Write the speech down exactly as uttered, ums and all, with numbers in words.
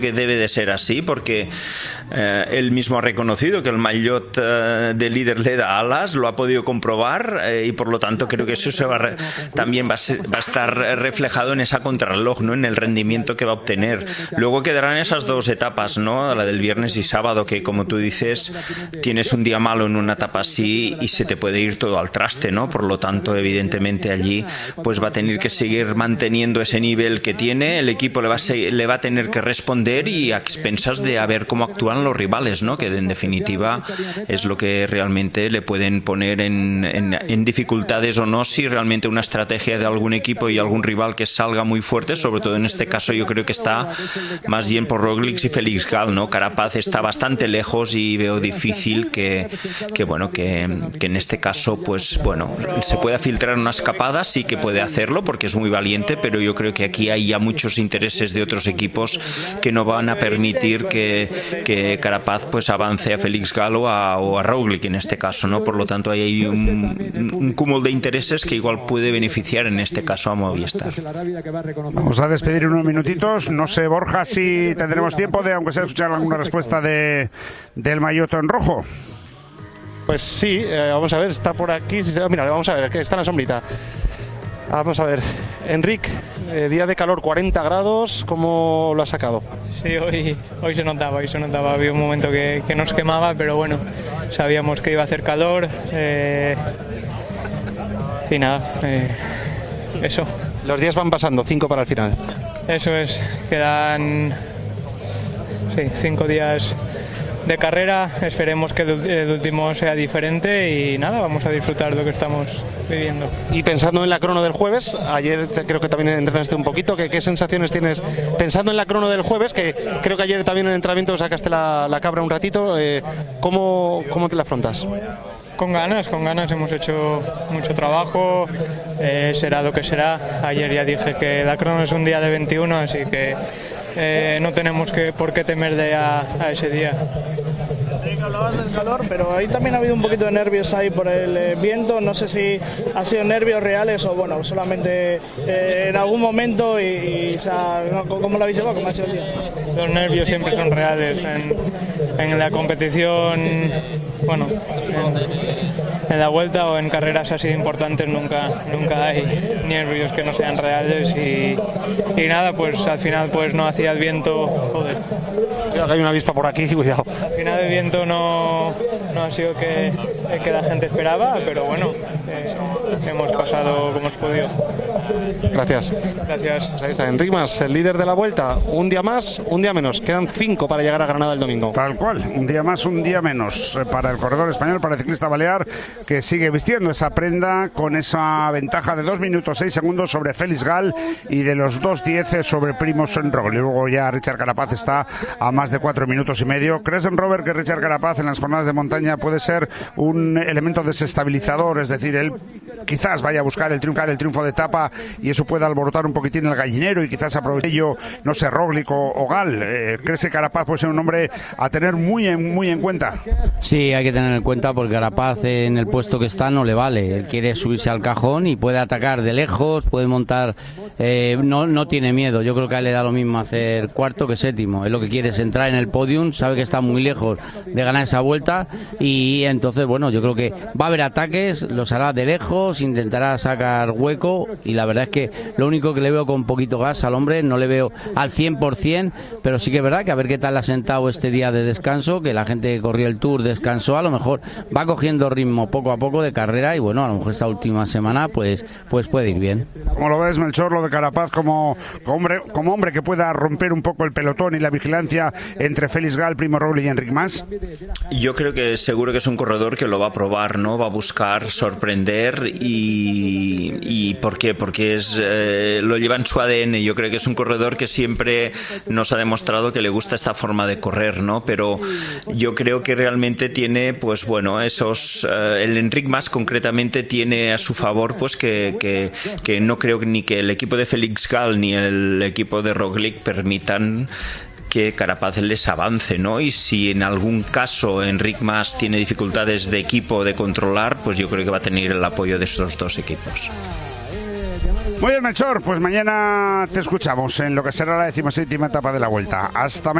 que debe de ser así, porque eh, él mismo ha reconocido que el maillot eh, de líder le da alas, lo ha podido comprobar eh, y por lo tanto creo que eso se va re, también va a, ser, va a estar reflejado en esa contrarreloj, ¿no? En el rendimiento que va a obtener. Luego quedarán esas dos etapas, ¿no? La del viernes y sábado, que como tú dices, tienes un día malo en una etapa así y se te puede ir todo al traste, ¿no? Por lo tanto, evidentemente allí pues va a tener que seguir manteniendo ese nivel que tiene, el equipo le va a, seguir, le va a tener que responder y a expensas de a ver cómo actúan los rivales, ¿no? Que en definitiva es lo que realmente le pueden poner en, en, en dificultades o no, si realmente una estrategia de algún equipo y algún rival que salga muy fuerte, sobre todo en este caso yo creo que está más bien por Roglic y Felix Gall, ¿no? Carapaz está bastante lejos y veo difícil que, que bueno, que, que en este caso pues bueno, se pueda filtrar una escapada, sí que puede hacerlo porque es muy valiente, pero yo creo que aquí hay ya muchos intereses de otros equipos que no van a permitir que, que Carapaz pues avance a Felix Gall o a, o a Roglic en este caso, ¿no? Por lo tanto ahí hay un, un cúmulo de intereses que igual puede beneficiar en este caso a Movistar. Vamos a despedir unos minutitos, no sé Borja si tendremos tiempo de aunque sea escuchar alguna respuesta de del maillot en rojo. Pues sí, eh, vamos a ver, está por aquí, mira, vamos a ver, que está en la sombrita. Vamos a ver, Enric, eh, día de calor, cuarenta grados, ¿cómo lo has sacado? Sí, hoy, hoy se notaba, hoy se notaba, había un momento que, que nos quemaba, pero bueno, sabíamos que iba a hacer calor eh, y nada, eh, eso. Los días van pasando, cinco para el final. Eso es, quedan sí, cinco días de carrera, esperemos que el último sea diferente y nada, vamos a disfrutar de lo que estamos viviendo. Y pensando en la crono del jueves, ayer te, creo que también entrenaste un poquito, ¿qué, qué sensaciones tienes pensando en la crono del jueves? Que creo que ayer también en el entrenamiento sacaste la, la cabra un ratito, eh, ¿cómo, ¿cómo te la afrontas? Con ganas, con ganas, hemos hecho mucho trabajo, eh, será lo que será. Ayer ya dije que la crono es un día de veintiuno, así que eh, no tenemos que, por qué temer de a, a ese día. Hablabas del calor, pero ahí también ha habido un poquito de nervios ahí por el eh, viento, no sé si ha sido nervios reales o bueno, solamente eh, en algún momento y, y o sea, no, ¿cómo lo habéis llevado? ¿Cómo ha sido el día? Los nervios siempre son reales en, en la competición, bueno, en, en la vuelta o en carreras así importantes nunca, nunca hay nervios que no sean reales y, y nada, pues al final pues no hacía el viento, joder. Creo que hay una avispa por aquí, cuidado. Al final el viento no, no ha sido que, que la gente esperaba, pero bueno, eh, hemos pasado como hemos podido. Gracias. Gracias. Pues ahí está, Enric Mas, el líder de la Vuelta. Un día más, un día menos. Quedan cinco para llegar a Granada el domingo. Tal cual, un día más, un día menos para el corredor español, para el ciclista balear, que sigue vistiendo esa prenda con esa ventaja de dos minutos seis segundos sobre Felix Gall y de los dos diez sobre Primož Roglic. Luego ya Richard Carapaz está a más de cuatro minutos y medio. ¿Crees, en Robert, que Richard Carapaz en las jornadas de montaña puede ser un elemento desestabilizador? Es decir, él quizás vaya a buscar el triunfo, el triunfo de etapa y eso pueda alborotar un poquitín el gallinero y quizás aproveche ello, no sé, Roglic o, o Gall. Eh, ¿Crees que Carapaz puede ser un hombre a tener muy en, muy en cuenta? Sí, hay que tener en cuenta porque Carapaz en el puesto que está no le vale. Él quiere subirse al cajón y puede atacar de lejos, puede montar, eh, no, no tiene miedo. Yo creo que a él le da lo mismo hacer cuarto que séptimo. Él lo que quiere es entrar en el podium, sabe que está muy lejos de ganar esa vuelta y entonces, bueno, yo creo que va a haber ataques, los hará de lejos, intentará sacar hueco y la verdad es que lo único que le veo con poquito gas al hombre, no le veo al cien por ciento, pero sí que es verdad que a ver qué tal ha sentado este día de descanso, que la gente que corrió el Tour descansó, a lo mejor va cogiendo ritmo poco a poco de carrera y bueno, a lo mejor esta última semana pues, pues puede ir bien. ¿Cómo lo ves, Melchor, lo de Carapaz como, como, hombre, como hombre que pueda romper un poco el pelotón y la vigilancia entre Felix Gall, Primož Roglic y Enric Mas? Yo creo que seguro que es un corredor que lo va a probar, ¿no? Va a buscar sorprender y, y ¿por qué? Porque es eh, lo lleva en su A D N. Yo creo que es un corredor que siempre nos ha demostrado que le gusta esta forma de correr, ¿no? Pero yo creo que realmente tiene, pues bueno, esos eh, el Enric Mas concretamente tiene a su favor, pues que, que, que no creo ni que el equipo de Felix Gall ni el equipo de Roglic permitan que Carapaz les avance, ¿no? Y si en algún caso Enric Mas tiene dificultades de equipo de controlar, pues yo creo que va a tener el apoyo de estos dos equipos. Muy bien, Melchor, pues mañana te escuchamos en lo que será la decimoséptima etapa de la Vuelta. Hasta mañana.